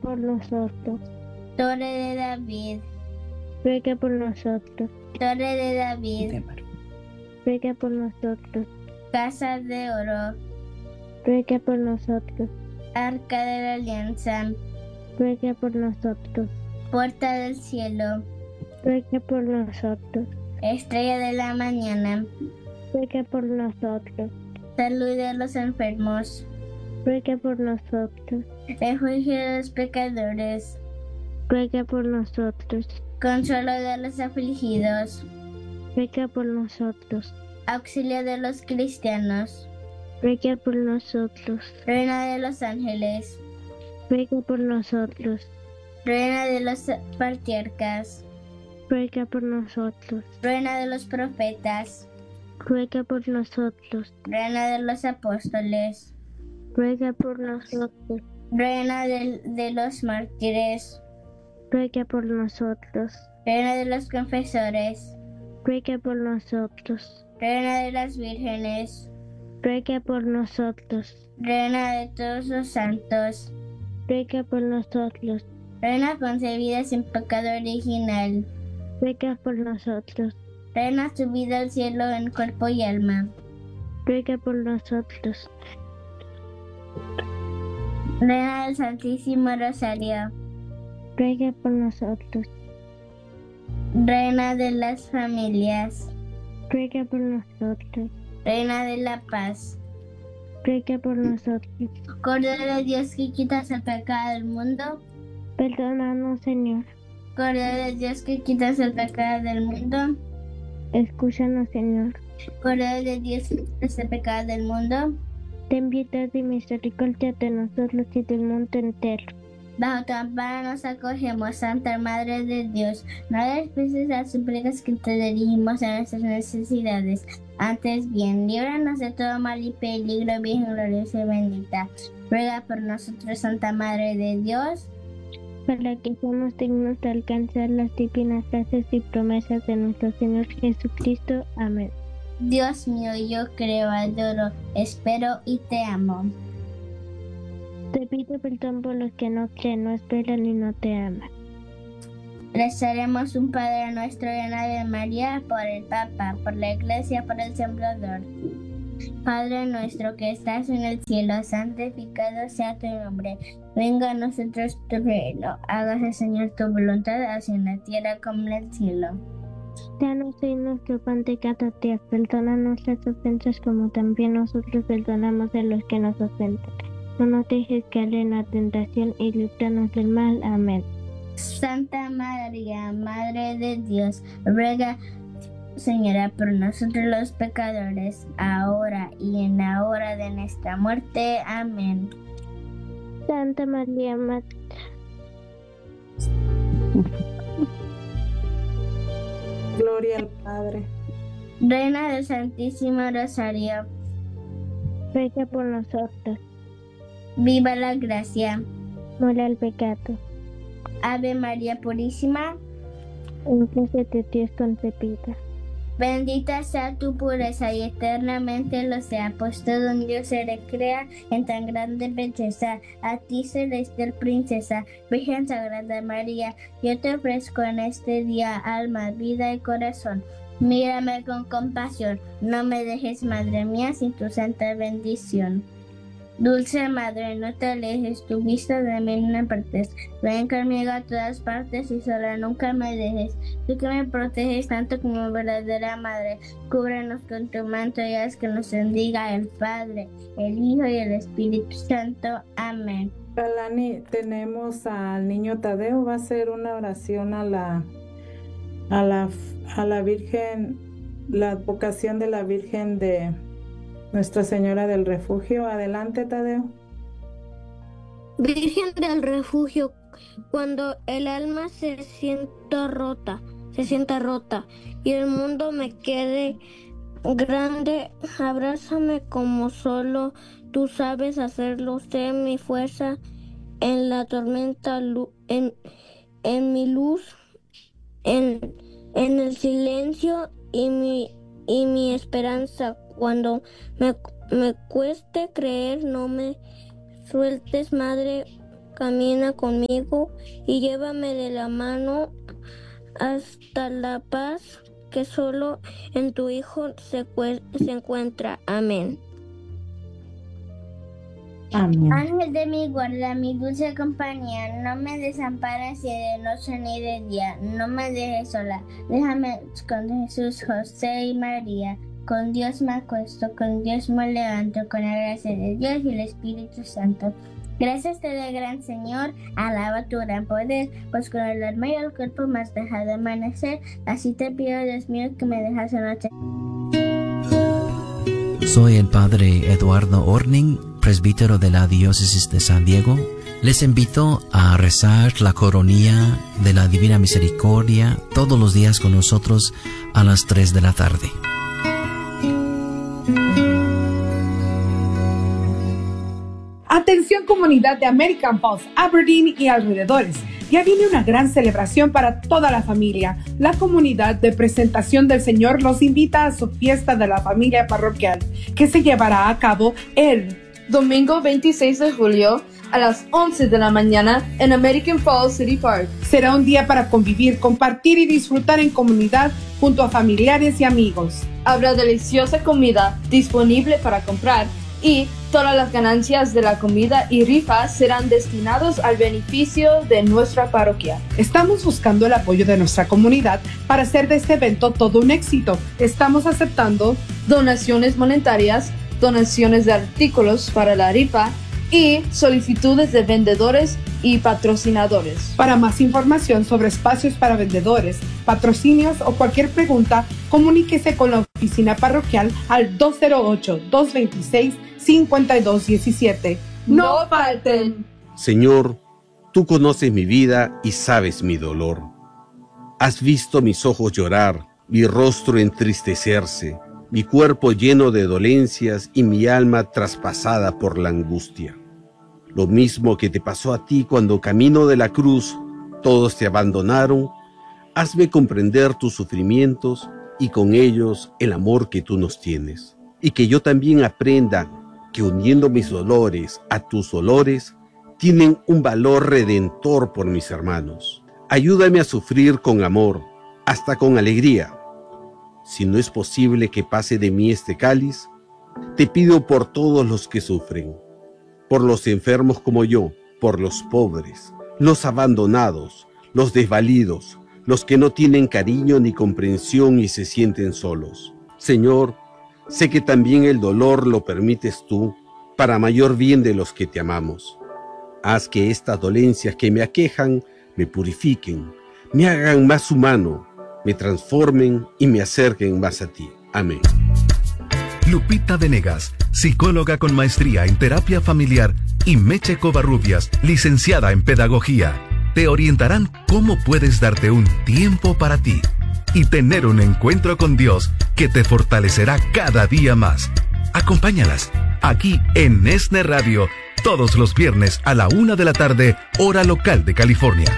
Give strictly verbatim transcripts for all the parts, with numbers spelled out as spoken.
por nosotros. Torre de David, Ruega por nosotros. Torre de David, Ruega por nosotros. Casa de oro, Ruega por nosotros. Arca de la Alianza, Ruega por nosotros. Puerta del cielo, Ruega por nosotros. Estrella de la mañana, Ruega por nosotros. Salud de los enfermos, Ruega por nosotros. Refugio de los pecadores, Ruega por nosotros. Consuelo de los afligidos, Ruega por nosotros. Auxilio de los cristianos, Ruega por nosotros. Reina de los ángeles, Ruega por nosotros. Reina de los patriarcas, Ruega por nosotros. Reina de los profetas, Ruega por nosotros. Reina de los apóstoles, Ruega por nosotros. Reina de, de los mártires, Ruega por nosotros. Reina de los confesores, Ruega por nosotros. Reina de las vírgenes, Ruega por nosotros. Reina de todos los santos, Ruega por nosotros. Reina concebida sin pecado original, Ruega por nosotros. Reina subida al cielo en cuerpo y alma, Ruega por nosotros. Reina del Santísimo Rosario, Ruega por nosotros. Reina de las familias, Ruega por nosotros. Reina de la paz, Ruega por nosotros. Cordero de Dios que quitas el pecado del mundo, Perdónanos, Señor. Cordero de Dios que quitas el pecado del mundo, Escúchanos, Señor. Cordero de Dios que quitas el pecado del mundo, Ten piedad y misericordia de nosotros y del mundo entero. bajo tu amparo nos acogemos, Santa Madre de Dios. No desprecies las súplicas que te dirigimos en nuestras necesidades. Antes bien, líbranos de todo mal y peligro, Virgen gloriosa y bendita. Ruega por nosotros, Santa Madre de Dios, para que seamos dignos de alcanzar las divinas gracias y promesas de nuestro Señor Jesucristo. Amén. Dios mío, yo creo, adoro, espero y te amo. Te pido perdón por los que no creen, no esperan y no te aman. Rezaremos un Padre Nuestro y una Ave María por el Papa, por la Iglesia, por el Sembrador. Padre nuestro que estás en el cielo, santificado sea tu nombre. Venga a nosotros tu reino. Hágase, Señor, tu voluntad, así en la tierra como en el cielo. Danos hoy nuestro pan de cada día. Perdona nuestras ofensas como también nosotros perdonamos a los que nos ofenden. No nos dejes caer en la tentación y líbranos del mal. Amén. Santa María, Madre de Dios, ruega, Señora, por nosotros los pecadores, ahora y en la hora de nuestra muerte. Amén. Santa María, Madre. Gloria al Padre. Reina del Santísimo Rosario, Ruega por nosotros. viva la gracia. Muera el pecado. Ave María Purísima, En gracia de Dios concebida. bendita sea tu pureza y eternamente lo sea, pues todo un Dios se recrea en tan grande belleza. A ti, celestial princesa, Virgen Sagrada María, yo te ofrezco en este día alma, vida y corazón. Mírame con compasión, no me dejes, Madre mía, sin tu santa bendición. Dulce Madre, no te alejes, tu vista de mí no apartes. Ven conmigo a todas partes y sola nunca me dejes. Tú que me proteges tanto como verdadera Madre, cúbrenos con tu manto y haz que nos bendiga el Padre, el Hijo y el Espíritu Santo. Amén. Palani, tenemos al niño Tadeo, va a hacer una oración a la, a la, a la Virgen, la advocación de la Virgen de Nuestra Señora del Refugio. Adelante, Tadeo. Virgen del Refugio, cuando el alma se sienta rota, se sienta rota y el mundo me quede grande, abrázame como solo tú sabes hacerlo. Sé mi fuerza en la tormenta, en, en mi luz, en, en el silencio y mi, y mi esperanza. Cuando me, me cueste creer, no me sueltes, Madre, camina conmigo y llévame de la mano hasta la paz que solo en tu Hijo se, se encuentra. Amén. Amén. Ángel de mi guarda, mi dulce compañía, no me desampares ni de noche ni de día, no me dejes sola, déjame con Jesús, José y María. Con Dios me acuesto, con Dios me levanto, con la gracia de Dios y el Espíritu Santo. Gracias te doy, gran Señor, alaba tu gran poder, pues con el alma y el cuerpo me has dejado amanecer. Así te pido, Dios mío, que me dejas anochecer. Soy el Padre Eduardo Orning, presbítero de la Diócesis de San Diego. Les invito a rezar la coronilla de la Divina Misericordia todos los días con nosotros a las tres de la tarde. Atención, comunidad de American Falls, Aberdeen y alrededores. Ya viene una gran celebración para toda la familia. La comunidad de Presentación del Señor los invita a su fiesta de la familia parroquial, que se llevará a cabo el domingo veintiséis de julio a las once de la mañana en American Falls City Park. Será un día para convivir, compartir y disfrutar en comunidad junto a familiares y amigos. Habrá deliciosa comida disponible para comprar y todas las ganancias de la comida y rifas serán destinados al beneficio de nuestra parroquia. Estamos buscando el apoyo de nuestra comunidad para hacer de este evento todo un éxito. Estamos aceptando donaciones monetarias, donaciones de artículos para la rifa y solicitudes de vendedores y patrocinadores. Para más información sobre espacios para vendedores, patrocinios o cualquier pregunta, comuníquese con la oficina parroquial al dos cero ocho, dos dos seis, cinco dos uno siete. ¡No falten! Señor, tú conoces mi vida y sabes mi dolor. Has visto mis ojos llorar, mi rostro entristecerse, mi cuerpo lleno de dolencias y mi alma traspasada por la angustia. Lo mismo que te pasó a ti cuando camino de la cruz, todos te abandonaron. Hazme comprender tus sufrimientos y con ellos el amor que tú nos tienes. Y que yo también aprenda que uniendo mis dolores a tus dolores, tienen un valor redentor por mis hermanos. Ayúdame a sufrir con amor, hasta con alegría. Si no es posible que pase de mí este cáliz, te pido por todos los que sufren, por los enfermos como yo, por los pobres, los abandonados, los desvalidos, los que no tienen cariño ni comprensión y se sienten solos. Señor, sé que también el dolor lo permites tú, para mayor bien de los que te amamos. Haz que estas dolencias que me aquejan me purifiquen, me hagan más humano, me transformen y me acerquen más a ti. Amén. Lupita Venegas, psicóloga con maestría en terapia familiar, y Meche Covarrubias, licenciada en pedagogía, te orientarán cómo puedes darte un tiempo para ti y tener un encuentro con Dios que te fortalecerá cada día más. Acompáñalas aquí en Esne Radio todos los viernes a la una de la tarde, hora local de California.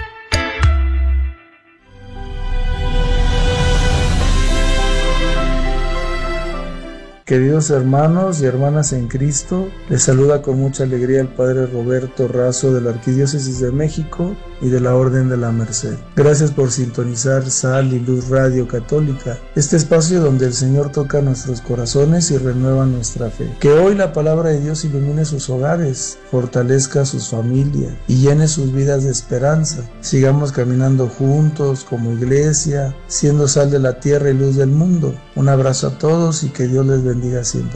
Queridos hermanos y hermanas en Cristo, les saluda con mucha alegría el Padre Roberto Razo de la Arquidiócesis de México y de la Orden de la Merced. Gracias por sintonizar Sal y Luz Radio Católica, este espacio donde el Señor toca nuestros corazones y renueva nuestra fe. Que hoy la palabra de Dios ilumine sus hogares, fortalezca sus familias y llene sus vidas de esperanza. Sigamos caminando juntos como iglesia, siendo sal de la tierra y luz del mundo. Un abrazo a todos y que Dios les bendiga siempre.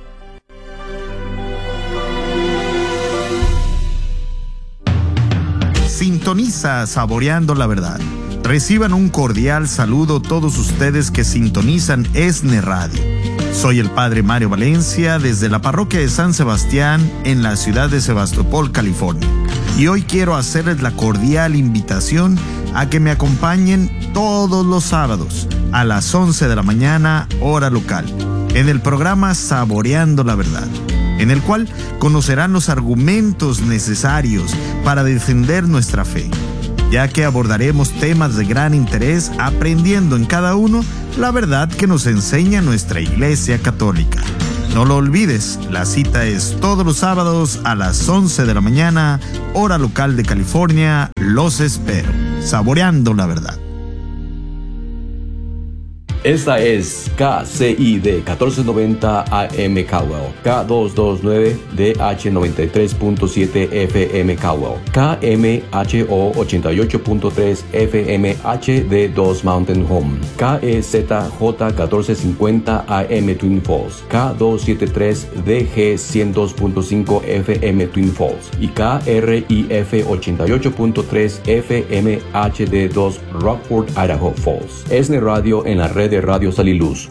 Sintoniza Saboreando la Verdad. Reciban un cordial saludo todos ustedes que sintonizan Esne Radio. Soy el Padre Mario Valencia desde la parroquia de San Sebastián en la ciudad de Sebastopol, California. Y hoy quiero hacerles la cordial invitación a que me acompañen todos los sábados a las once de la mañana, hora local, en el programa Saboreando la Verdad, en el cual conocerán los argumentos necesarios para defender nuestra fe, ya que abordaremos temas de gran interés aprendiendo en cada uno la verdad que nos enseña nuestra Iglesia Católica. No lo olvides, la cita es todos los sábados a las once de la mañana, hora local de California. Los espero. Saboreando la verdad. Esta es K C I D catorce noventa A M Caldwell, K doscientos veintinueve D H noventa y tres punto siete F M Caldwell, K M H O ochenta y ocho punto tres F M H D dos Mountain Home, K E Z J catorce cincuenta A M Twin Falls, K doscientos setenta y tres D G ciento dos punto cinco F M Twin Falls y K R I F ochenta y ocho punto tres F M H D dos Rockford, Idaho Falls. ESNE Radio en la red de Radio Sal y Luz.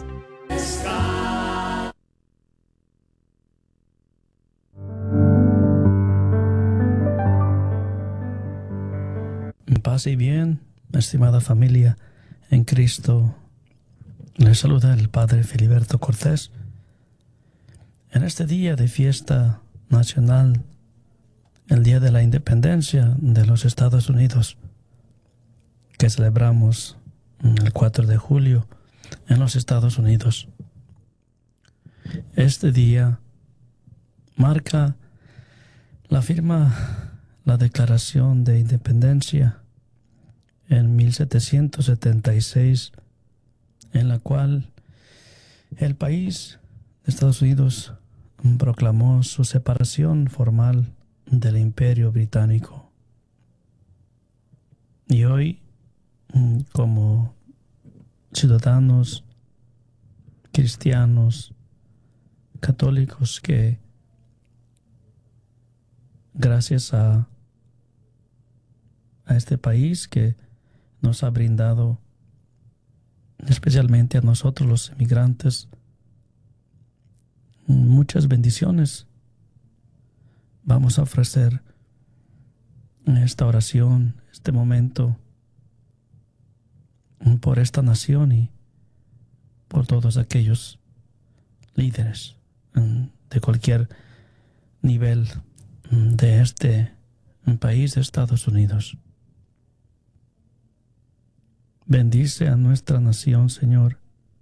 Paz y bien, estimada familia en Cristo. Les saluda el Padre Filiberto Cortés. En este día de fiesta nacional, el Día de la Independencia de los Estados Unidos, que celebramos el cuatro de julio en los Estados Unidos. Este día marca la firma, la Declaración de Independencia en mil setecientos setenta y seis, en la cual el país de Estados Unidos proclamó su separación formal del Imperio Británico. Y hoy, como ciudadanos cristianos, católicos, que gracias a, a este país que nos ha brindado, especialmente a nosotros los emigrantes, muchas bendiciones, vamos a ofrecer esta oración, este momento, por esta nación y por todos aquellos líderes de cualquier nivel de este país de Estados Unidos. Bendice a nuestra nación, Señor,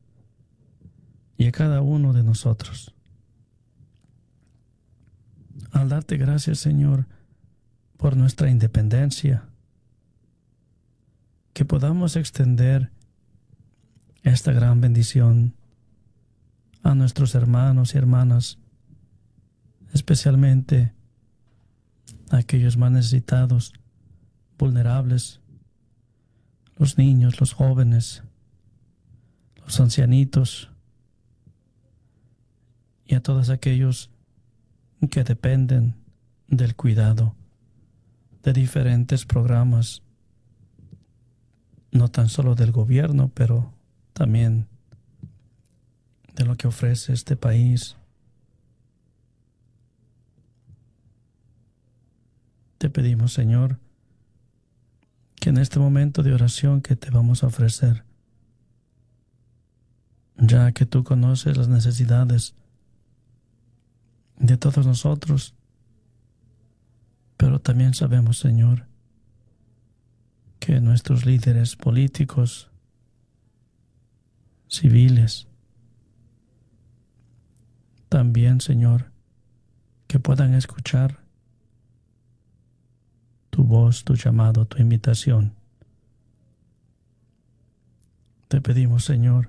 y a cada uno de nosotros. Al darte gracias, Señor, por nuestra independencia, que podamos extender esta gran bendición a nuestros hermanos y hermanas, especialmente a aquellos más necesitados, vulnerables, los niños, los jóvenes, los ancianitos y a todos aquellos que dependen del cuidado de diferentes programas, no tan solo del gobierno, pero también de lo que ofrece este país. Te pedimos, Señor, que en este momento de oración que te vamos a ofrecer, ya que tú conoces las necesidades de todos nosotros, pero también sabemos, Señor, que nuestros líderes políticos, civiles, también, Señor, que puedan escuchar tu voz, tu llamado, tu invitación. Te pedimos, Señor,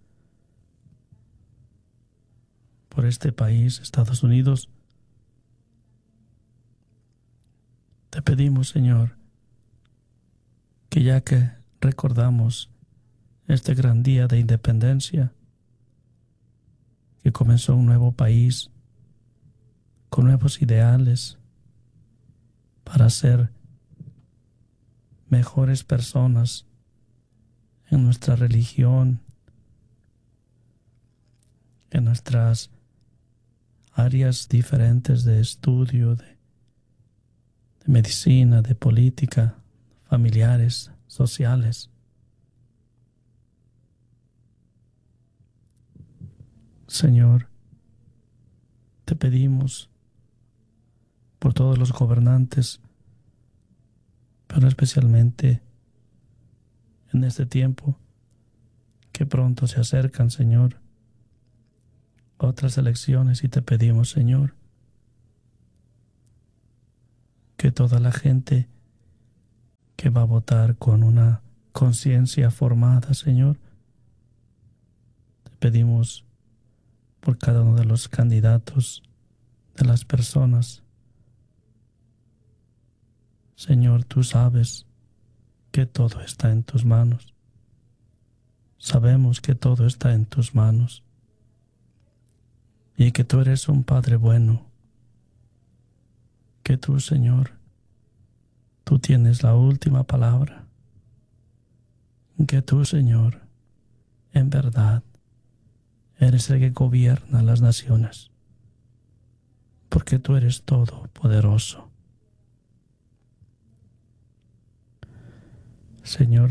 por este país, Estados Unidos. Te pedimos, Señor, que ya que recordamos este gran día de independencia, que comenzó un nuevo país con nuevos ideales para ser mejores personas en nuestra religión, en nuestras áreas diferentes de estudio, de, de medicina, de política, familiares, sociales. Señor, te pedimos por todos los gobernantes, pero especialmente en este tiempo que pronto se acercan, Señor, otras elecciones y te pedimos, Señor, que toda la gente que va a votar con una conciencia formada, Señor, te pedimos por cada uno de los candidatos, de las personas. Señor, tú sabes que todo está en tus manos. Sabemos que todo está en tus manos y que tú eres un Padre bueno, que tú, Señor, tú tienes la última palabra, que tú, Señor, en verdad, eres el que gobierna las naciones, porque tú eres todopoderoso. Señor,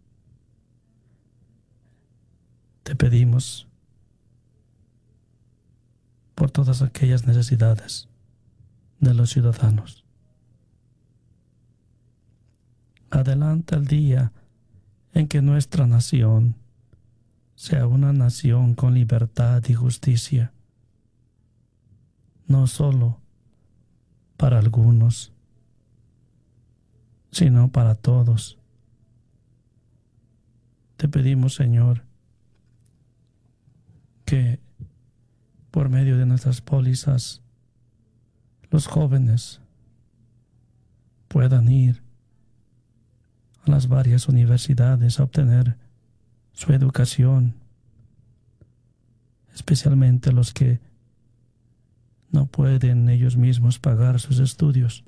te pedimos por todas aquellas necesidades de los ciudadanos. Adelanta el día en que nuestra nación sea una nación con libertad y justicia, no solo para algunos, sino para todos. Te pedimos, Señor, que por medio de nuestras pólizas los jóvenes puedan ir a las varias universidades a obtener su educación, especialmente los que no pueden ellos mismos pagar sus estudios.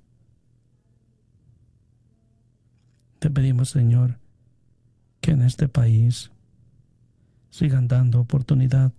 Te pedimos, Señor, que en este país sigan dando oportunidad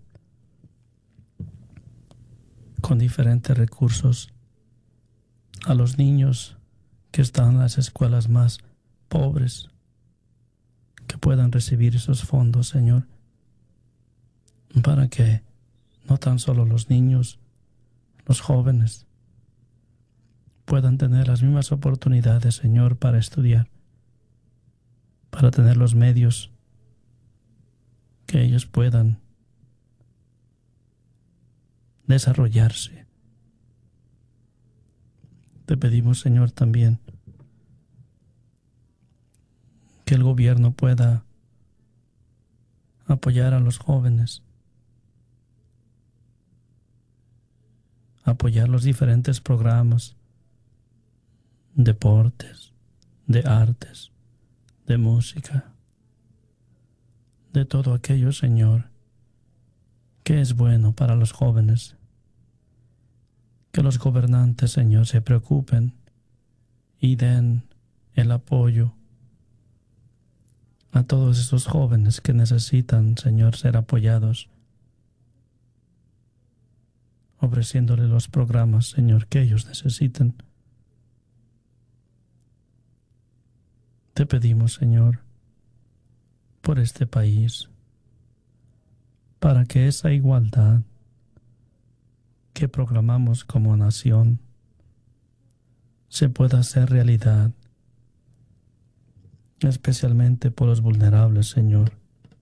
con diferentes recursos a los niños que están en las escuelas más pobres, que puedan recibir esos fondos, Señor, para que no tan solo los niños, los jóvenes, puedan tener las mismas oportunidades, Señor, para estudiar, para tener los medios que ellos puedan desarrollarse. Te pedimos, Señor, también que el gobierno pueda apoyar a los jóvenes, apoyar los diferentes programas, deportes, de artes, de música, de todo aquello, Señor, que es bueno para los jóvenes. Que los gobernantes, Señor, se preocupen y den el apoyo a todos esos jóvenes que necesitan, Señor, ser apoyados, ofreciéndole los programas, Señor, que ellos necesiten. Te pedimos, Señor, por este país, para que esa igualdad que proclamamos como nación se pueda hacer realidad, especialmente por los vulnerables, Señor.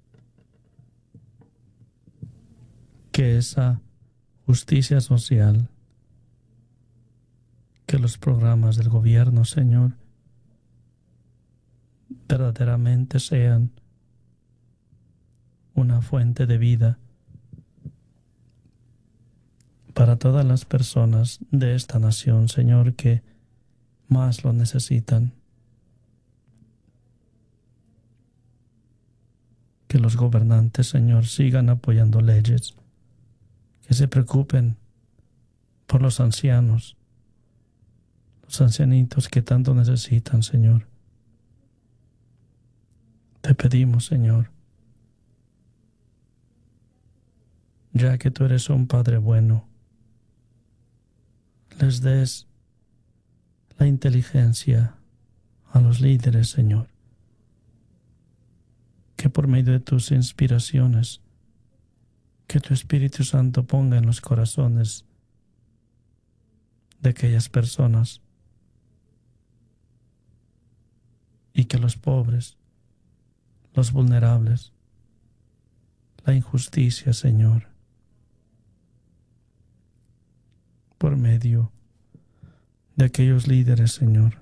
Que esa justicia social, que los programas del gobierno, Señor, verdaderamente sean una fuente de vida para todas las personas de esta nación, Señor, que más lo necesitan. Que los gobernantes, Señor, sigan apoyando leyes, que se preocupen por los ancianos, los ancianitos que tanto necesitan, Señor. Te pedimos, Señor, ya que tú eres un Padre bueno, les des la inteligencia a los líderes, Señor, que por medio de tus inspiraciones, que tu Espíritu Santo ponga en los corazones de aquellas personas y que los pobres, los vulnerables, la injusticia, Señor, medio de aquellos líderes, Señor.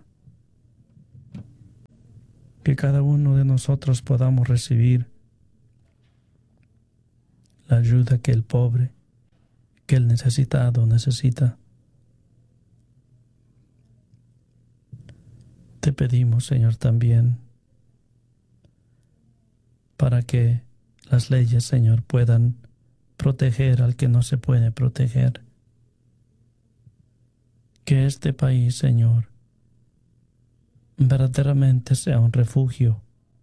Que cada uno de nosotros podamos recibir la ayuda que el pobre, que el necesitado necesita. Te pedimos, Señor, también para que las leyes, Señor, puedan proteger al que no se puede proteger. Que este país, Señor, verdaderamente sea un refugio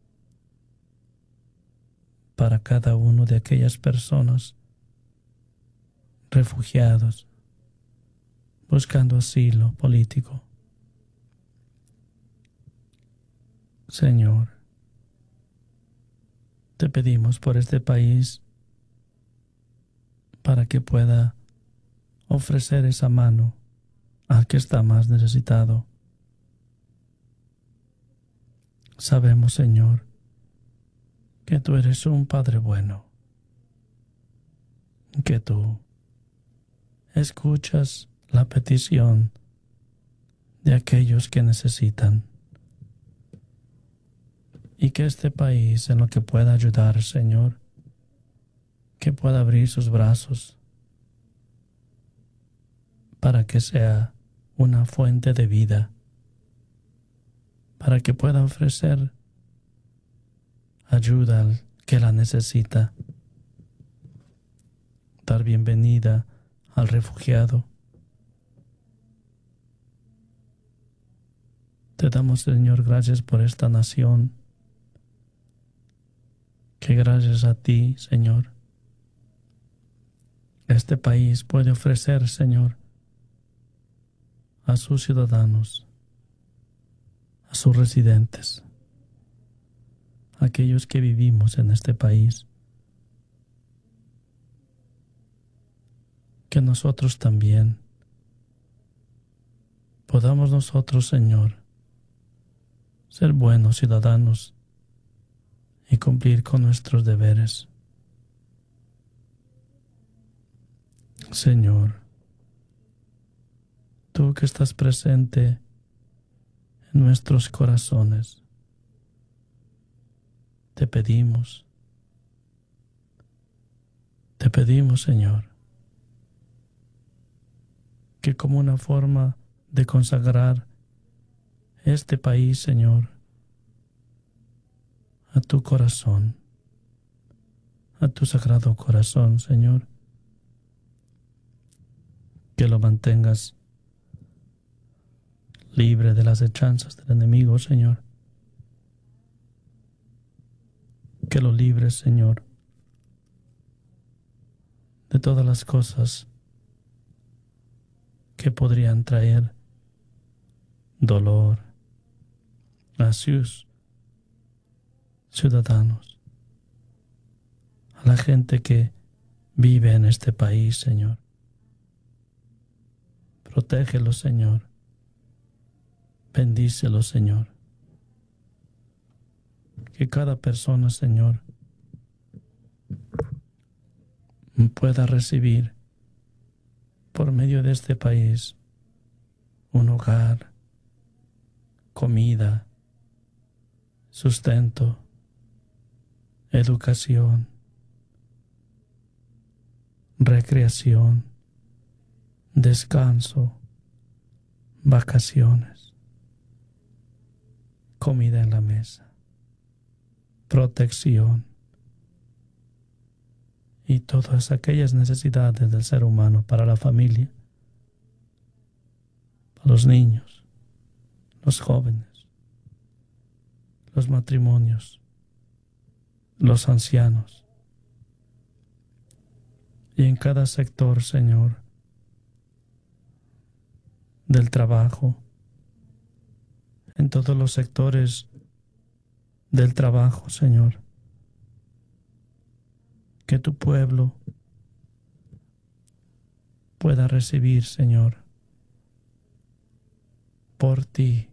para cada uno de aquellas personas refugiados buscando asilo político. Señor, te pedimos por este país para que pueda ofrecer esa mano al que está más necesitado. Sabemos, Señor, que tú eres un Padre bueno, que tú escuchas la petición de aquellos que necesitan, y que este país, en lo que pueda ayudar, Señor, que pueda abrir sus brazos para que sea una fuente de vida, para que pueda ofrecer ayuda al que la necesita, dar bienvenida al refugiado. Te damos, Señor, gracias por esta nación, que gracias a ti, Señor, este país puede ofrecer, Señor, a sus ciudadanos, a sus residentes, a aquellos que vivimos en este país, que nosotros también podamos nosotros, Señor, ser buenos ciudadanos y cumplir con nuestros deberes. Señor, tú que estás presente en nuestros corazones, te pedimos, te pedimos, Señor, que como una forma de consagrar este país, Señor, a tu corazón, a tu sagrado corazón, Señor, que lo mantengas libre de las hechanzas del enemigo, Señor. Que lo libres, Señor, de todas las cosas que podrían traer dolor a sus ciudadanos, a la gente que vive en este país, Señor. Protégelos, Señor. Bendícelos, Señor. Que cada persona, Señor, pueda recibir por medio de este país un hogar, comida, sustento, educación, recreación, descanso, vacaciones, comida en la mesa, protección y todas aquellas necesidades del ser humano para la familia, para los niños, los jóvenes, los matrimonios, los ancianos, y en cada sector, Señor, del trabajo, en todos los sectores del trabajo, Señor, que tu pueblo pueda recibir, Señor, por ti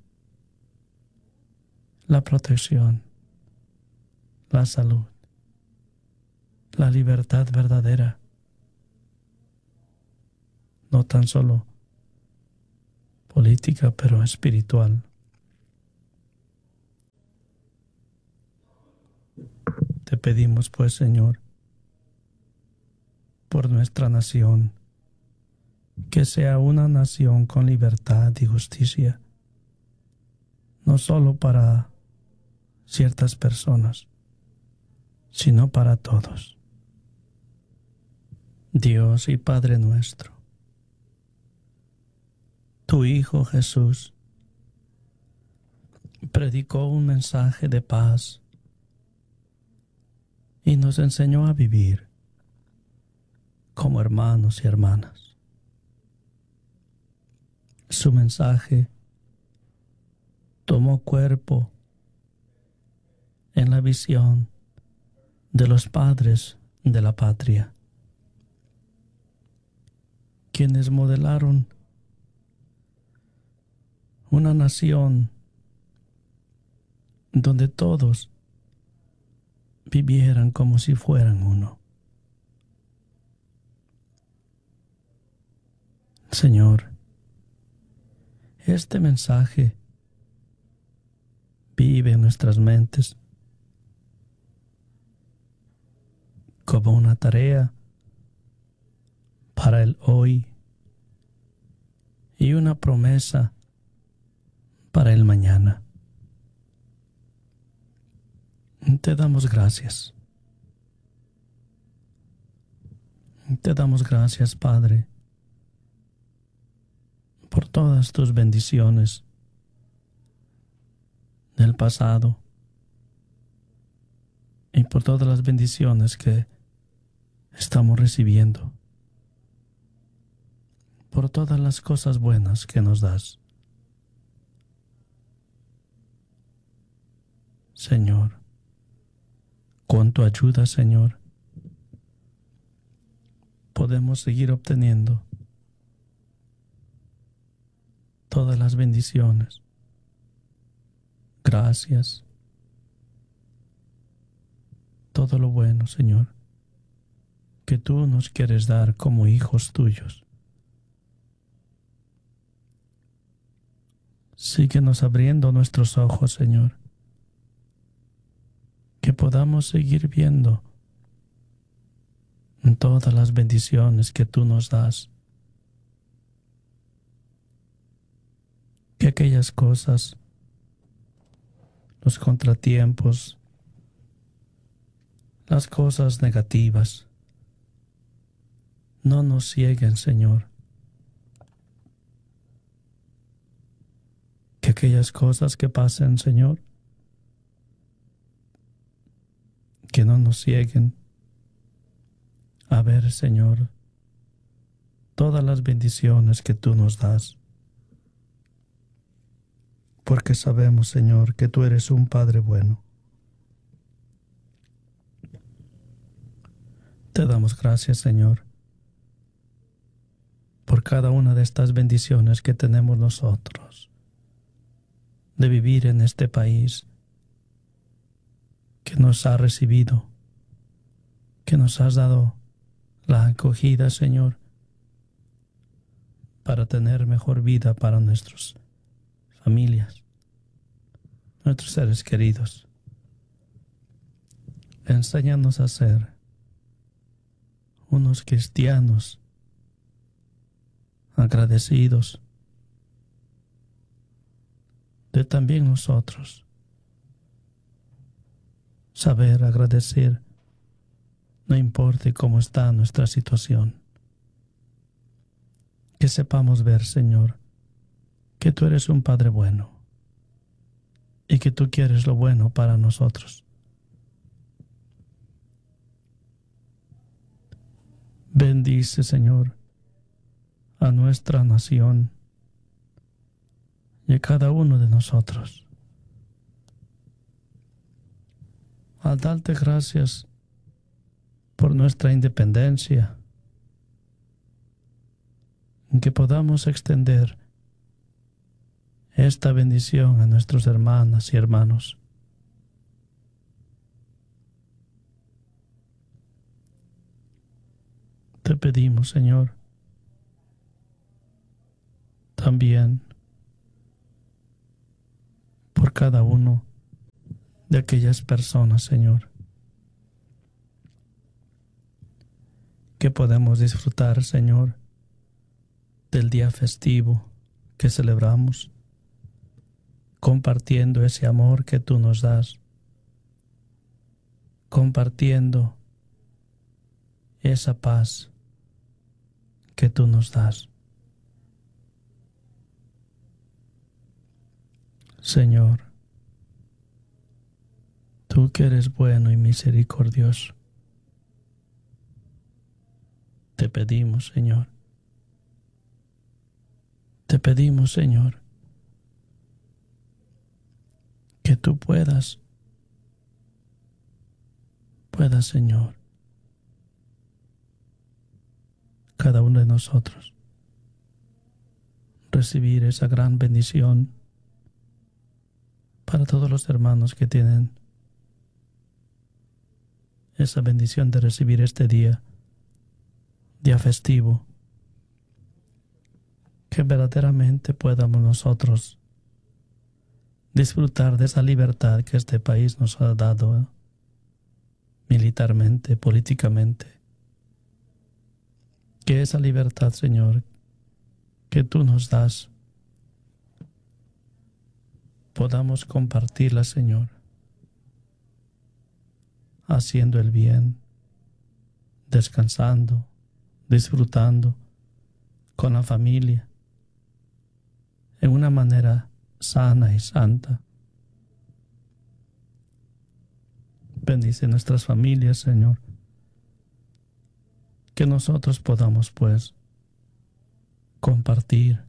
la protección, la salud, la libertad verdadera, no tan solo política, pero espiritual. Te pedimos, pues, Señor, por nuestra nación, que sea una nación con libertad y justicia, no solo para ciertas personas, sino para todos. Dios y Padre nuestro, tu Hijo Jesús predicó un mensaje de paz y nos enseñó a vivir como hermanos y hermanas. Su mensaje tomó cuerpo en la visión de los padres de la patria, quienes modelaron una nación donde todos vivieran como si fueran uno. Señor, este mensaje vive en nuestras mentes como una tarea para el hoy y una promesa para el mañana. Te damos gracias. Te damos gracias, Padre, por todas tus bendiciones del pasado y por todas las bendiciones que estamos recibiendo, por todas las cosas buenas que nos das. Señor, con tu ayuda, Señor, podemos seguir obteniendo todas las bendiciones. Gracias. Todo lo bueno, Señor, que tú nos quieres dar como hijos tuyos. Síguenos abriendo nuestros ojos, Señor, que podamos seguir viendo todas las bendiciones que tú nos das. Que aquellas cosas, los contratiempos, las cosas negativas, no nos cieguen, Señor. Que aquellas cosas que pasen, Señor, que no nos cieguen a ver, Señor, todas las bendiciones que tú nos das. Porque sabemos, Señor, que tú eres un Padre bueno. Te damos gracias, Señor, por cada una de estas bendiciones que tenemos nosotros, de vivir en este país que nos ha recibido, que nos has dado la acogida, Señor, para tener mejor vida para nuestras familias, nuestros seres queridos. Enséñanos a ser unos cristianos agradecidos de también nosotros saber agradecer, no importa cómo está nuestra situación. Que sepamos ver, Señor, que tú eres un Padre bueno y que tú quieres lo bueno para nosotros. Bendice, Señor, a nuestra nación y a cada uno de nosotros. Al darte gracias por nuestra independencia, que podamos extender esta bendición a nuestras hermanas y hermanos. Te pedimos, Señor, también por cada uno de aquellas personas, Señor, que podemos disfrutar, Señor, del día festivo que celebramos, compartiendo ese amor que tú nos das, compartiendo esa paz que tú nos das. Señor, tú que eres bueno y misericordioso, te pedimos, Señor, te pedimos, Señor, que tú puedas, puedas, Señor, cada uno de nosotros recibir esa gran bendición para todos los hermanos que tienen esa bendición de recibir este día, día festivo, que verdaderamente podamos nosotros disfrutar de esa libertad que este país nos ha dado, ¿eh? militarmente, políticamente. Que esa libertad, Señor, que tú nos das, podamos compartirla, Señor, haciendo el bien, descansando, disfrutando con la familia, en una manera sana y santa. Bendice nuestras familias, Señor, que nosotros podamos, pues, compartir,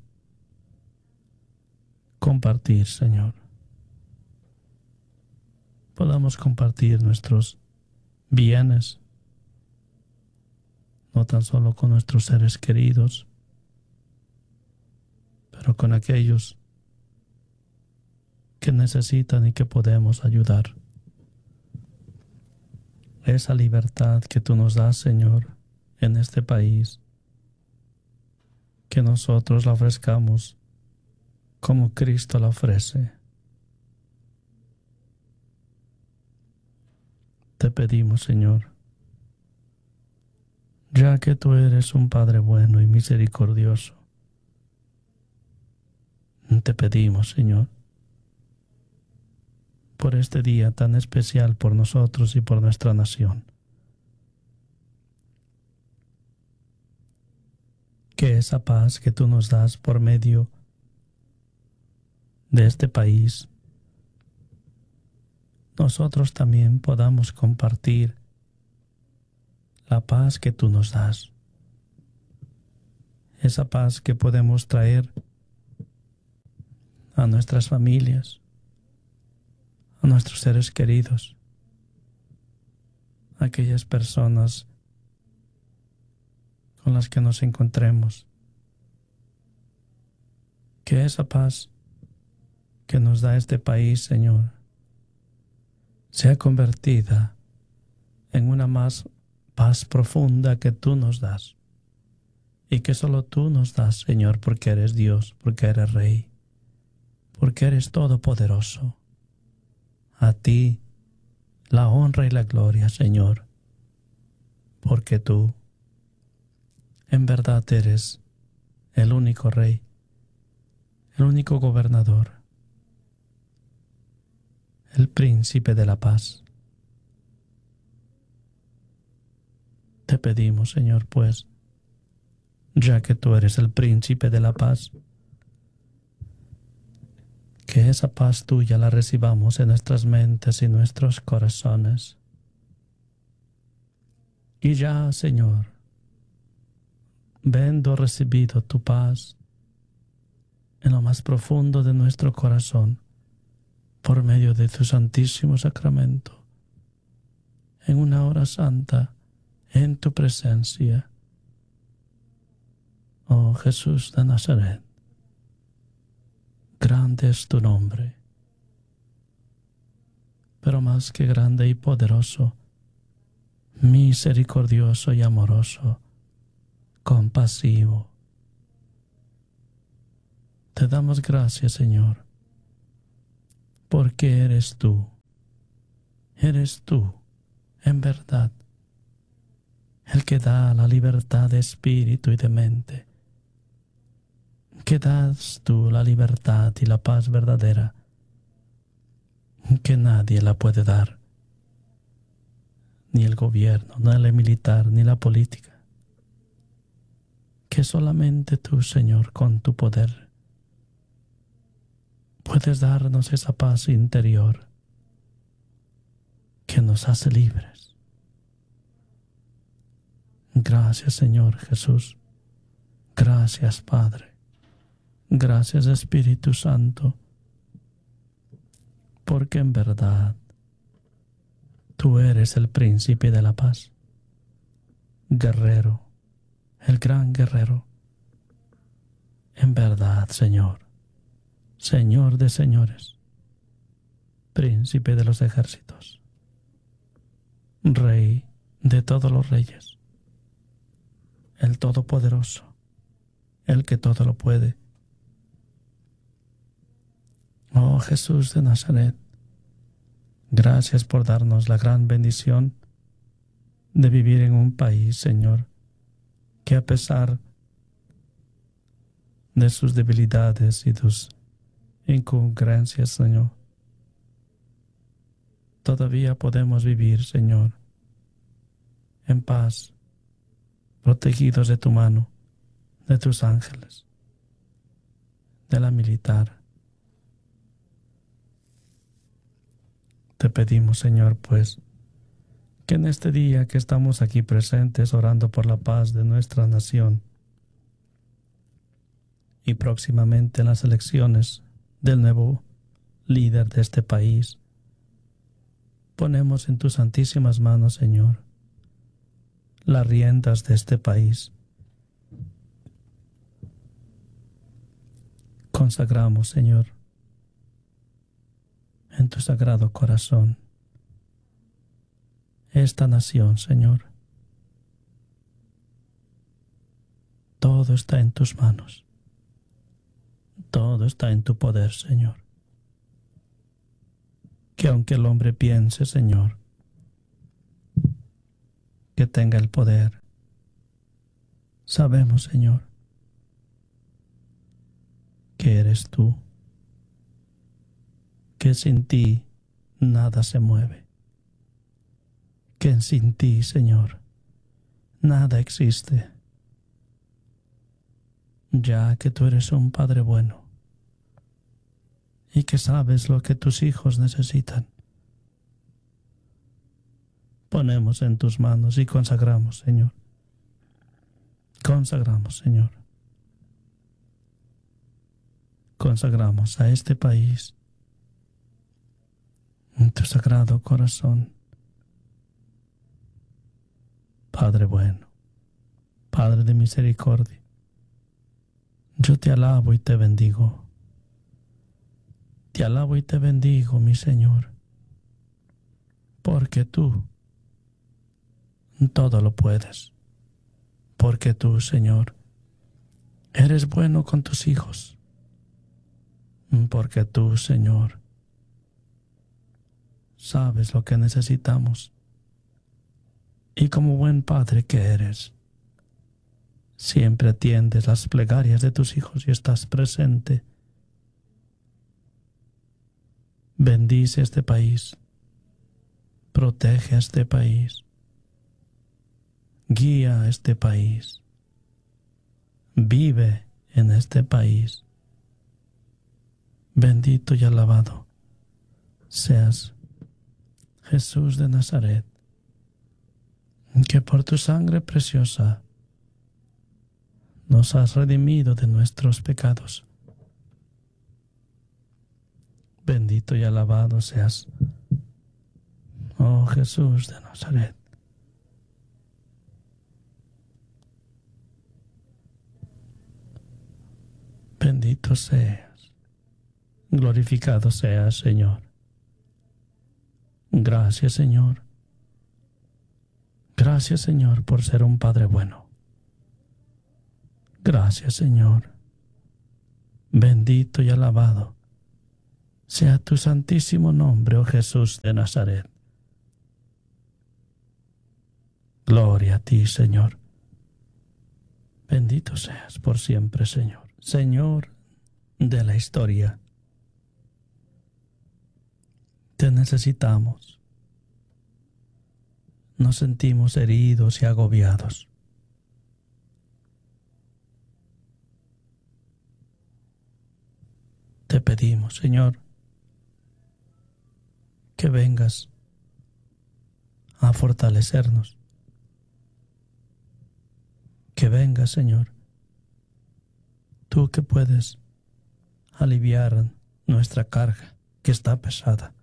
compartir, Señor. Podamos compartir nuestros bienes, no tan solo con nuestros seres queridos, pero con aquellos que necesitan y que podemos ayudar. Esa libertad que tú nos das, Señor, en este país, que nosotros la ofrezcamos como Cristo la ofrece. Te pedimos, Señor, ya que tú eres un Padre bueno y misericordioso, te pedimos, Señor, por este día tan especial por nosotros y por nuestra nación, que esa paz que tú nos das por medio de este país, nosotros también podamos compartir la paz que tú nos das, esa paz que podemos traer a nuestras familias, a nuestros seres queridos, a aquellas personas con las que nos encontremos. Que esa paz que nos da este país, Señor, sea convertida en una más paz profunda que tú nos das, y que solo tú nos das, Señor, porque eres Dios, porque eres Rey, porque eres todopoderoso. A ti la honra y la gloria, Señor, porque tú en verdad eres el único Rey, el único gobernador, el príncipe de la paz. Te pedimos, Señor, pues, ya que tú eres el príncipe de la paz, que esa paz tuya la recibamos en nuestras mentes y nuestros corazones. Y ya, Señor, habiendo recibido tu paz en lo más profundo de nuestro corazón, por medio de tu santísimo sacramento, en una hora santa, en tu presencia, oh Jesús de Nazaret, grande es tu nombre, pero más que grande y poderoso, misericordioso y amoroso, compasivo. Te damos gracias, Señor, porque eres tú, eres tú, en verdad, el que da la libertad de espíritu y de mente, que das tú la libertad y la paz verdadera, que nadie la puede dar, ni el gobierno, ni el militar, ni la política, que solamente tú, Señor, con tu poder, puedes darnos esa paz interior que nos hace libres. Gracias, Señor Jesús. Gracias, Padre. Gracias, Espíritu Santo, porque en verdad tú eres el príncipe de la paz, guerrero, el gran guerrero. En verdad, Señor, Señor de señores, príncipe de los ejércitos, Rey de todos los reyes, el Todopoderoso, el que todo lo puede. Oh Jesús de Nazaret, gracias por darnos la gran bendición de vivir en un país, Señor, que a pesar de sus debilidades y sus incongruencias, Señor, todavía podemos vivir, Señor, en paz, protegidos de tu mano, de tus ángeles, de la militar. Te pedimos, Señor, pues, que en este día que estamos aquí presentes orando por la paz de nuestra nación y próximamente en las elecciones del nuevo líder de este país, ponemos en tus santísimas manos, Señor, las riendas de este país. Consagramos, Señor, en tu sagrado corazón esta nación, Señor. Todo está en tus manos. Todo está en tu poder, Señor. Que aunque el hombre piense, Señor, que tenga el poder, sabemos, Señor, que eres tú, que sin ti nada se mueve, que sin ti, Señor, nada existe, ya que tú eres un Padre bueno y que sabes lo que tus hijos necesitan. Ponemos en tus manos y consagramos, Señor. Consagramos, Señor. Consagramos a este país en tu sagrado corazón. Padre bueno, Padre de misericordia, yo te alabo y te bendigo. Te alabo y te bendigo, mi Señor, porque tú todo lo puedes, porque tú, Señor, eres bueno con tus hijos, porque tú, Señor, sabes lo que necesitamos, y como buen Padre que eres, siempre atiendes las plegarias de tus hijos y estás presente. Bendice este país, protege a este país, guía a este país, vive en este país. Bendito y alabado seas, Jesús de Nazaret, que por tu sangre preciosa nos has redimido de nuestros pecados. Bendito y alabado seas, oh Jesús de Nazaret. Bendito seas, glorificado seas, Señor. Gracias, Señor. Gracias, Señor, por ser un Padre bueno. Gracias, Señor. Bendito y alabado sea tu santísimo nombre, oh Jesús de Nazaret. Gloria a ti, Señor. Bendito seas por siempre, Señor. Señor de la historia, te necesitamos. Nos sentimos heridos y agobiados. Te pedimos, Señor, que vengas a fortalecernos. Que vengas, Señor, tú que puedes aliviar nuestra carga que está pesada.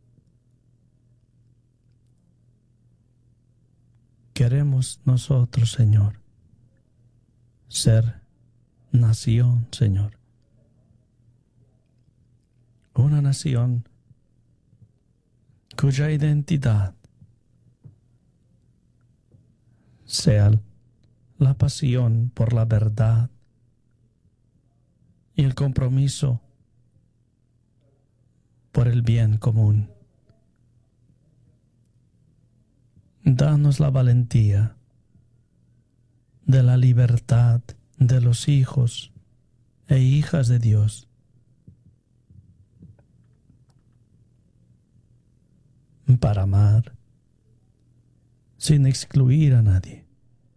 Queremos nosotros, Señor, ser nación, Señor. Una nación cuya identidad sea la pasión por la verdad y el compromiso por el bien común. Danos la valentía de la libertad de los hijos e hijas de Dios, para amar sin excluir a nadie,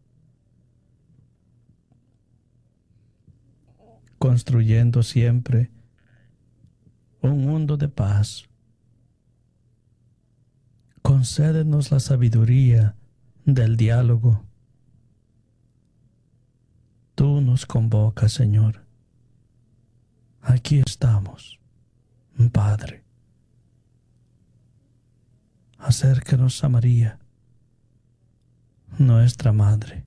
construyendo siempre un mundo de paz. Concédenos la sabiduría del diálogo. Tú nos convocas, Señor. Aquí estamos, Padre. Acércanos a María, nuestra Madre.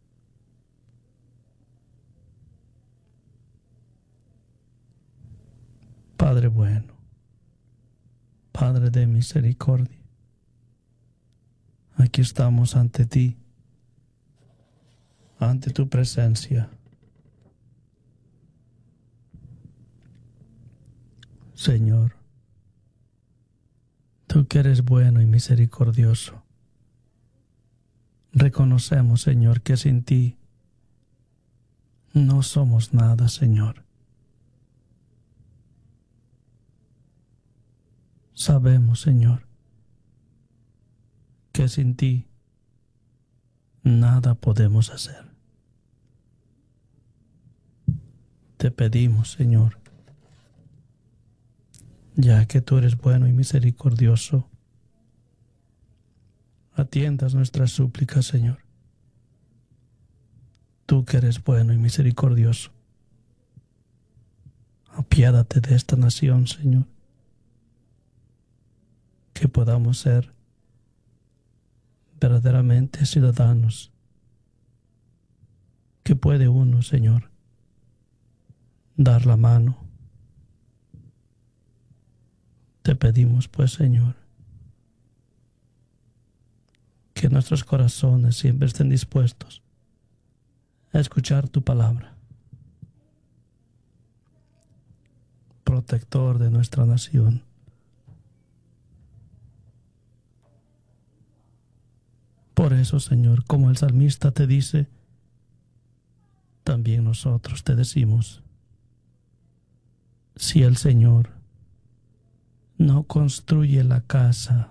Padre bueno, Padre de misericordia, aquí estamos ante ti, ante tu presencia. Señor, tú que eres bueno y misericordioso, reconocemos, Señor, que sin ti no somos nada, Señor. Sabemos, Señor, que sin ti nada podemos hacer. Te pedimos, Señor, ya que tú eres bueno y misericordioso, atiendas nuestras súplicas, Señor. Tú que eres bueno y misericordioso, apiádate de esta nación, Señor. Que podamos ser verdaderamente ciudadanos. Que puede uno, Señor, dar la mano. Te pedimos, pues, Señor, que nuestros corazones siempre estén dispuestos a escuchar tu palabra. Protector de nuestra nación. Por eso, Señor, como el salmista te dice, también nosotros te decimos, si el Señor no construye la casa,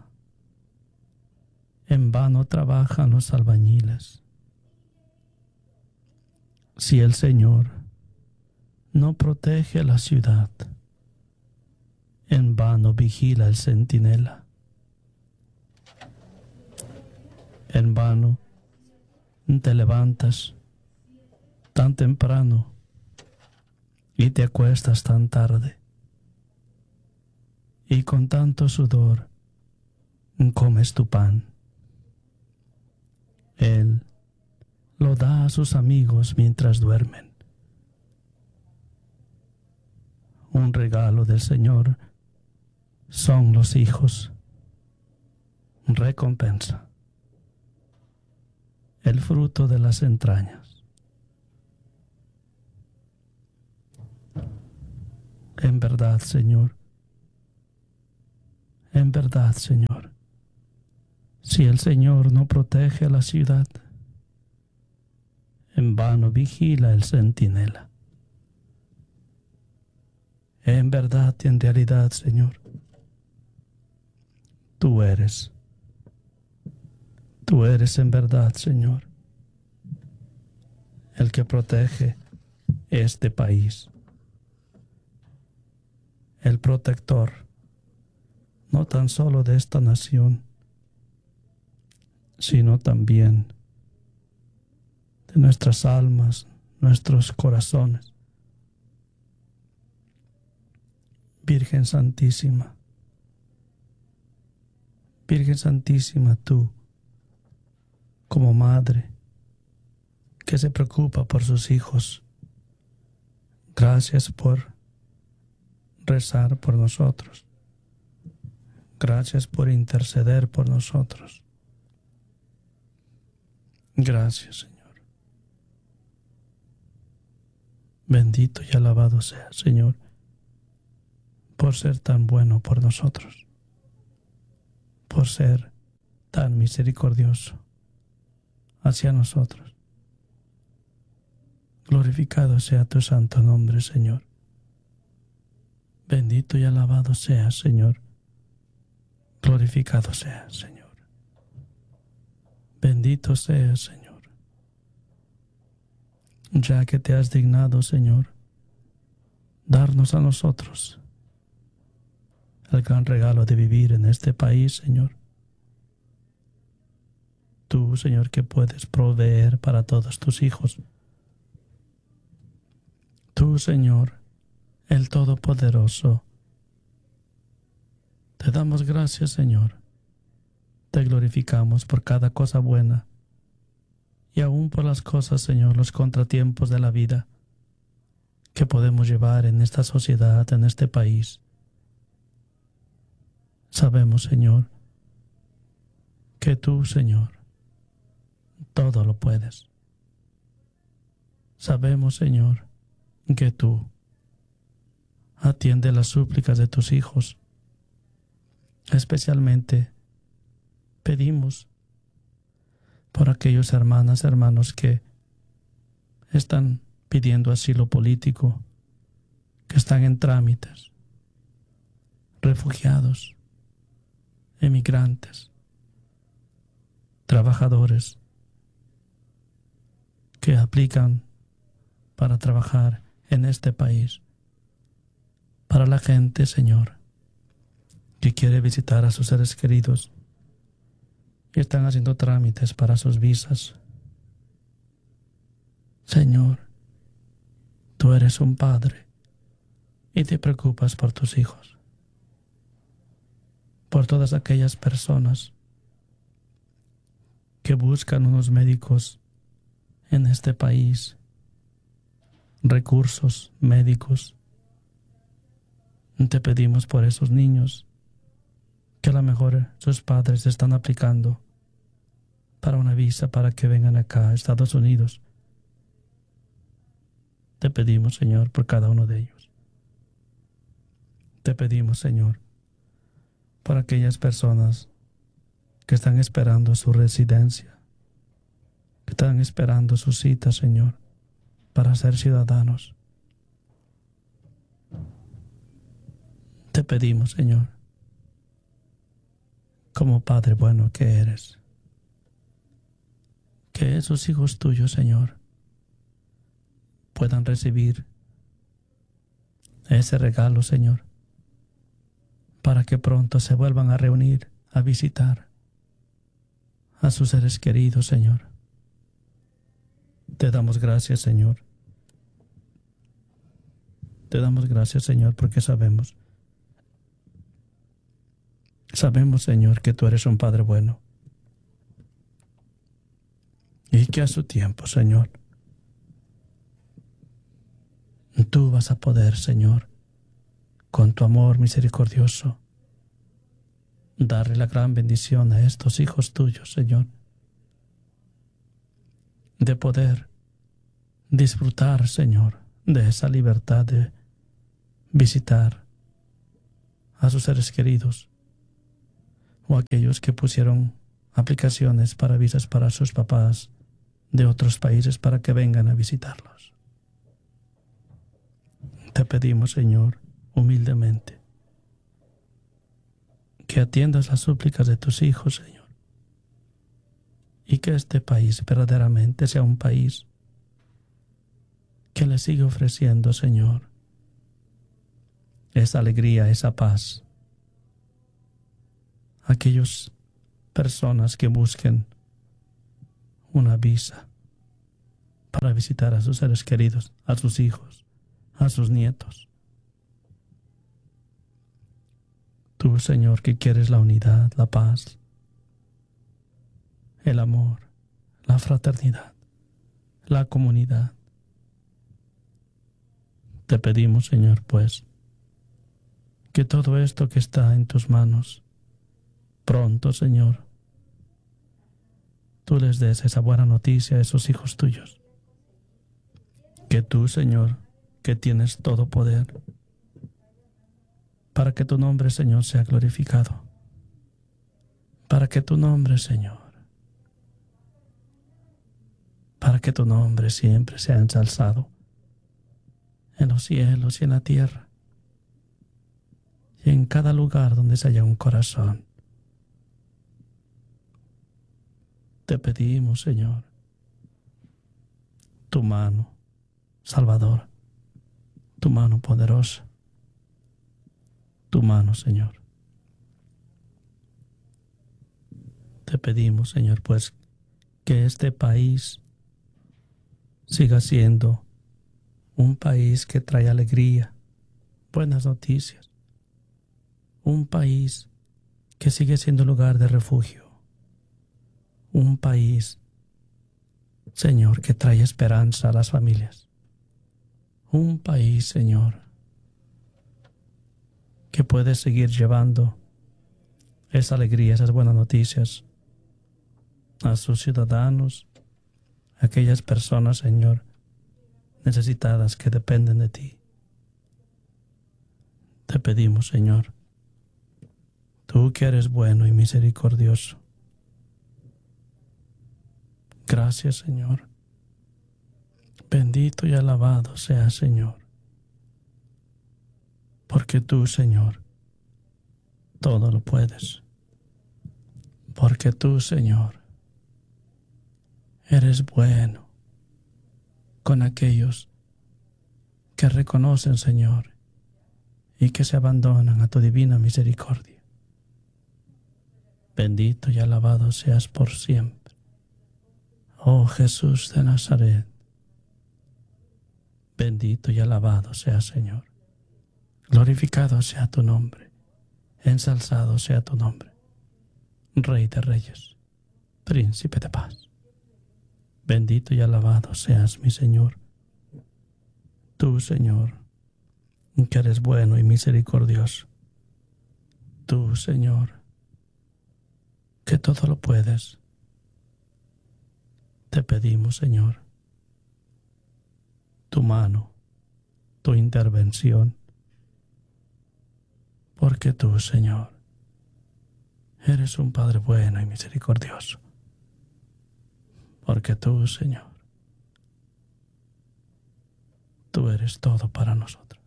en vano trabajan los albañiles. Si el Señor no protege la ciudad, en vano vigila el centinela. En vano te levantas tan temprano y te acuestas tan tarde, y con tanto sudor comes tu pan. Él lo da a sus amigos mientras duermen. Un regalo del Señor son los hijos, recompensa, el fruto de las entrañas. En verdad, Señor, En verdad, Señor, si el Señor no protege la ciudad, en vano vigila el centinela. En verdad y en realidad, Señor, tú eres, tú eres en verdad, Señor, el que protege este país, el protector, no tan solo de esta nación, sino también de nuestras almas, nuestros corazones. Virgen Santísima, Virgen Santísima, tú, como madre que se preocupa por sus hijos, gracias por rezar por nosotros. Gracias por interceder por nosotros. Gracias, Señor. Bendito y alabado sea, Señor, por ser tan bueno por nosotros, por ser tan misericordioso hacia nosotros. Glorificado sea tu santo nombre, Señor. Bendito y alabado sea, Señor. Glorificado sea, Señor. Bendito sea, Señor. Ya que te has dignado, Señor, darnos a nosotros el gran regalo de vivir en este país, Señor. Tú, Señor, que puedes proveer para todos tus hijos. Tú, Señor, el Todopoderoso. Te damos gracias, Señor. Te glorificamos por cada cosa buena y aún por las cosas, Señor, los contratiempos de la vida que podemos llevar en esta sociedad, en este país. Sabemos, Señor, que tú, Señor, todo lo puedes. Sabemos, Señor, que tú atiendes las súplicas de tus hijos. Especialmente pedimos por aquellos hermanas, hermanos que están pidiendo asilo político, que están en trámites, refugiados, emigrantes, trabajadores que aplican para trabajar en este país, para la gente, Señor, que quiere visitar a sus seres queridos y están haciendo trámites para sus visas. Señor, tú eres un padre y te preocupas por tus hijos, por todas aquellas personas que buscan unos médicos en este país, recursos médicos. Te pedimos por esos niños que a lo mejor sus padres están aplicando para una visa para que vengan acá a Estados Unidos. Te pedimos, Señor, por cada uno de ellos. Te pedimos, Señor, por aquellas personas que están esperando su residencia, que están esperando su cita, Señor, para ser ciudadanos. Te pedimos, Señor, como Padre bueno que eres, que esos hijos tuyos, Señor, puedan recibir ese regalo, Señor, para que pronto se vuelvan a reunir, a visitar a sus seres queridos, Señor. Te damos gracias, Señor. Te damos gracias, Señor, porque sabemos Sabemos, Señor, que tú eres un Padre bueno y que a su tiempo, Señor, tú vas a poder, Señor, con tu amor misericordioso, darle la gran bendición a estos hijos tuyos, Señor, de poder disfrutar, Señor, de esa libertad de visitar a sus seres queridos o aquellos que pusieron aplicaciones para visas para sus papás de otros países para que vengan a visitarlos. Te pedimos, Señor, humildemente, que atiendas las súplicas de tus hijos, Señor, y que este país verdaderamente sea un país que le sigue ofreciendo, Señor, esa alegría, esa paz a aquellas personas que busquen una visa para visitar a sus seres queridos, a sus hijos, a sus nietos. Tú, Señor, que quieres la unidad, la paz, el amor, la fraternidad, la comunidad. Te pedimos, Señor, pues, que todo esto que está en tus manos, pronto, Señor, tú les des esa buena noticia a esos hijos tuyos. Que tú, Señor, que tienes todo poder, para que tu nombre, Señor, sea glorificado. Para que tu nombre, Señor, para que tu nombre siempre sea ensalzado en los cielos y en la tierra, y en cada lugar donde se haya un corazón. Te pedimos, Señor, tu mano salvadora, tu mano poderosa, tu mano, Señor. Te pedimos, Señor, pues, que este país siga siendo un país que trae alegría, buenas noticias, un país que sigue siendo lugar de refugio, un país, Señor, que trae esperanza a las familias, un país, Señor, que puede seguir llevando esa alegría, esas buenas noticias a sus ciudadanos, a aquellas personas, Señor, necesitadas que dependen de ti. Te pedimos, Señor, tú que eres bueno y misericordioso. Gracias, Señor. Bendito y alabado sea, Señor. Porque tú, Señor, todo lo puedes. Porque tú, Señor, eres bueno con aquellos que reconocen, Señor, y que se abandonan a tu divina misericordia. Bendito y alabado seas por siempre, oh Jesús de Nazaret. Bendito y alabado sea, Señor. Glorificado sea tu nombre, ensalzado sea tu nombre, Rey de Reyes, Príncipe de Paz. Bendito y alabado seas, mi Señor. Tú, Señor, que eres bueno y misericordioso. Tú, Señor, que todo lo puedes. Te pedimos, Señor, tu mano, tu intervención, porque tú, Señor, eres un Padre bueno y misericordioso. Porque tú, Señor, tú eres todo para nosotros.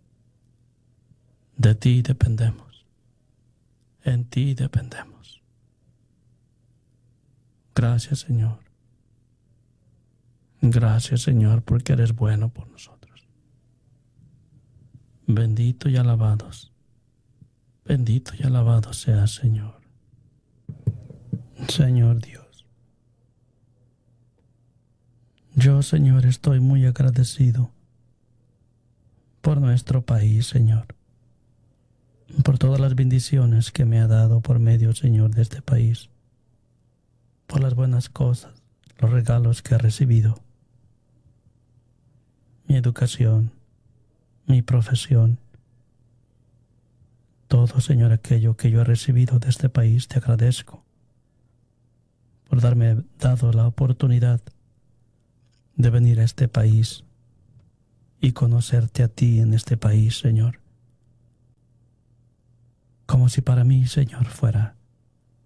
De ti dependemos. En ti dependemos. Gracias, Señor. Gracias, Señor, porque eres bueno por nosotros. Bendito y alabados. Bendito y alabado seas, Señor. Señor Dios. Yo, Señor, estoy muy agradecido por nuestro país, Señor, por todas las bendiciones que me ha dado por medio, Señor, de este país, por las buenas cosas, los regalos que he recibido, mi educación, mi profesión, todo, Señor, aquello que yo he recibido de este país, te agradezco por darme dado la oportunidad de venir a este país y conocerte a ti en este país, Señor. Como si para mí, Señor, fuera